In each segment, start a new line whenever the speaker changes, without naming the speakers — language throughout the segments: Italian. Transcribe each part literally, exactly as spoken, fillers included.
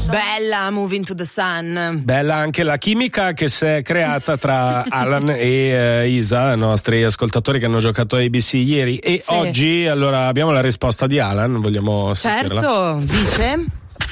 Bella Moving to the Sun.
Bella anche la chimica che si è creata tra Alan e uh, Isa, i nostri ascoltatori che hanno giocato a A B C ieri. E sì. Oggi allora abbiamo la risposta di Alan, vogliamo sentirla?
Certo, dice...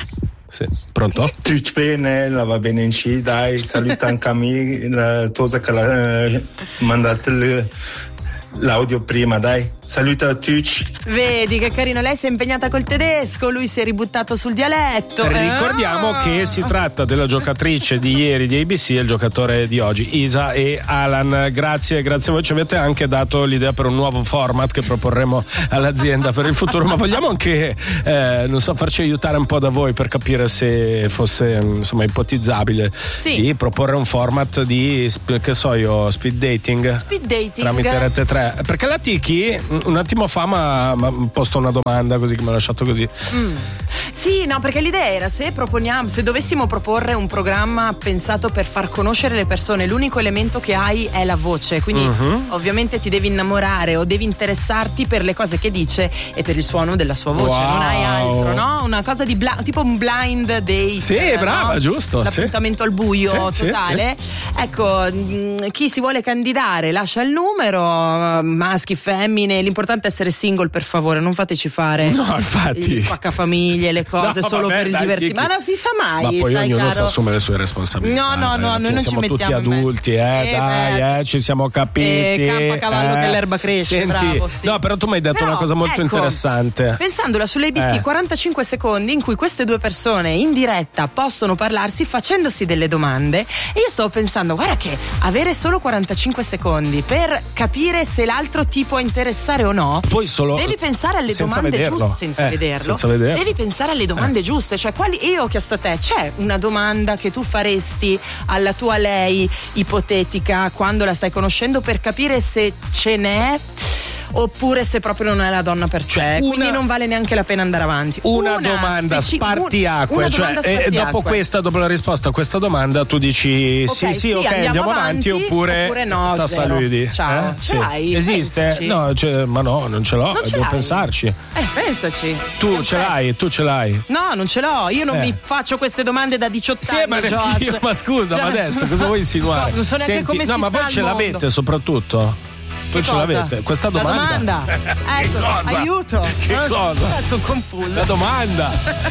Sì. Pronto?
Tutto bene, la va bene in C, dai, saluta anche a me, la Tosa che l'ha eh, mandato il, l'audio prima, dai, saluta a tutti.
Vedi che carino, lei si è impegnata col tedesco, lui si è ributtato sul dialetto.
Ricordiamo
ah.
che si tratta della giocatrice di ieri di A B C e il giocatore di oggi, Isa e Alan. Grazie, grazie a voi, ci avete anche dato l'idea per un nuovo format che proporremo all'azienda per il futuro, ma vogliamo anche eh, non so, farci aiutare un po' da voi per capire se fosse insomma ipotizzabile sì. di proporre un format di, che so io, speed dating,
speed dating
tramite Rete tre, perché la Tiki un attimo fa mi ha posto una domanda così che mi ha lasciato così.
Mm. Sì, no, perché l'idea era se proponiamo, se dovessimo proporre un programma pensato per far conoscere le persone, l'unico elemento che hai è la voce, quindi uh-huh. ovviamente ti devi innamorare o devi interessarti per le cose che dice e per il suono della sua voce, wow. non hai altro, no? Una cosa di bla- tipo un blind date.
Sì, eh, brava,
no?
giusto.
L'appuntamento sì. al buio sì, totale. Sì, sì. Ecco, chi si vuole candidare lascia il numero, maschi, femmine, l'importante è essere single, per favore, non fateci fare
no, infatti.
gli spaccafamiglie, le cose no, solo vabbè, per il divertimento, ma non si sa mai.
Ma poi
sai,
ognuno
caro?
si assume le sue responsabilità.
No, no, no,
eh,
noi non
siamo
ci
tutti
mettiamo
adulti, eh, eh dai, eh, ci siamo capiti.
Eh, campa cavallo
eh.
che l'erba cresce,
Senti,
bravo. Sì.
No, però tu mi hai detto
però,
una cosa molto
ecco,
interessante.
Pensandola sull'A B C, eh. quarantacinque secondi in cui queste due persone in diretta possono parlarsi facendosi delle domande, e io stavo pensando, guarda che avere solo quarantacinque secondi per capire se l'altro ti può interessare o no,
poi solo
devi pensare alle domande giuste senza,
eh,
vederlo,
senza vederlo
devi pensare alle domande eh. giuste, cioè quali. Io ho chiesto a te, c'è una domanda che tu faresti alla tua lei ipotetica quando la stai conoscendo per capire se ce n'è oppure se proprio non è la donna per te, cioè, quindi una, non vale neanche la pena andare avanti.
Una,
una
domanda
speci-
spartiacque,
una
cioè
domanda
eh,
spartiacque.
Dopo questa, dopo la risposta a questa domanda tu dici
okay,
sì sì,
sì
ok
andiamo,
andiamo avanti,
avanti
oppure,
oppure no,
tassaludi.
Ciao,
eh?
ce
sì.
l'hai?
Esiste?
Pensaci.
No, cioè, ma no, non ce l'ho,
non ce
devo
l'hai.
pensarci.
Eh, pensaci.
Tu
non
ce
c'è.
l'hai, tu ce l'hai.
No, non ce l'ho, io non
eh.
mi faccio queste domande da diciotto
sì,
anni.
Ma, io, ma scusa,
cioè,
ma adesso cosa vuoi insinuare?
No, non so neanche
Senti,
come
no,
si
ma
sta
voi ce
mondo.
l'avete soprattutto? Tu
che
ce
cosa?
l'avete? Questa domanda?
La domanda. Ecco,
cosa?
aiuto.
Che cosa?
Sono confusa.
La domanda.